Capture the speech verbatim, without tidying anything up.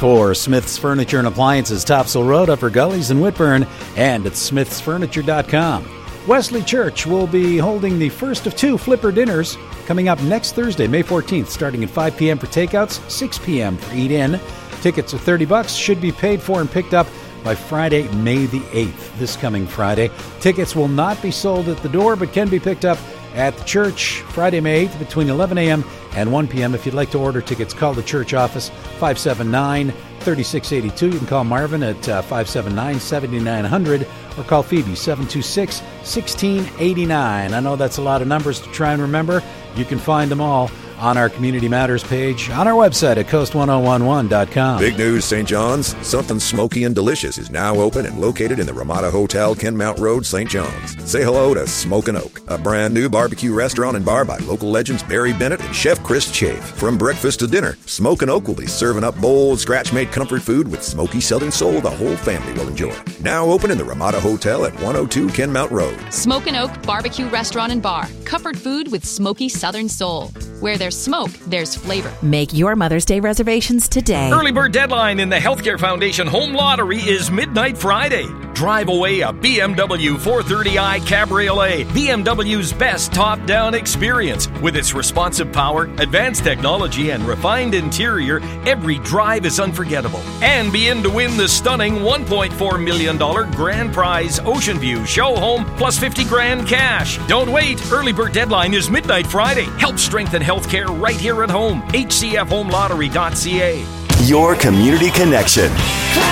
for Smith's Furniture and Appliances, Topsail Road, Upper Gullies in Whitburn, and at smiths furniture dot com. Wesley Church will be holding the first of two Flipper dinners coming up next Thursday, May fourteenth, starting at five p.m. for takeouts, six p.m. for eat-in. Tickets are thirty bucks, should be paid for and picked up by Friday, May the eighth, this coming Friday. Tickets will not be sold at the door, but can be picked up at the church Friday, May eighth, between eleven a.m. and one p.m. If you'd like to order tickets, call the church office, five seven nine, three six eight two. You can call Marvin at uh, five seven nine, seven nine zero zero or call Phoebe, seven two six, one six eight nine. I know that's a lot of numbers to try and remember. You can find them all on our Community Matters page on our website at coast ten eleven dot com. Big news, Saint John's. Something smoky and delicious is now open and located in the Ramada Hotel, Kenmount Road, Saint John's. Say hello to Smokin' Oak, a brand new barbecue restaurant and bar by local legends Barry Bennett and Chef Chris Chafe. From breakfast to dinner, Smokin' Oak will be serving up bold, scratch-made comfort food with smoky Southern soul the whole family will enjoy. Now open in the Ramada Hotel at one oh two Kenmount Road. Smokin' Oak Barbecue Restaurant and Bar. Comfort food with smoky Southern soul. Where there's smoke, there's flavor. Make your Mother's Day reservations today. Early bird deadline in the Healthcare Foundation Home Lottery is midnight Friday. Drive away a B M W four thirty i Cabriolet, B M W's best top-down experience. With its responsive power, advanced technology, and refined interior, every drive is unforgettable. And be in to win the stunning one point four million dollars grand prize Ocean View Show Home plus fifty grand cash. Don't wait. Early bird deadline is midnight Friday. Help strengthen healthcare right here at home. H C F home lottery dot c a. Your community connection.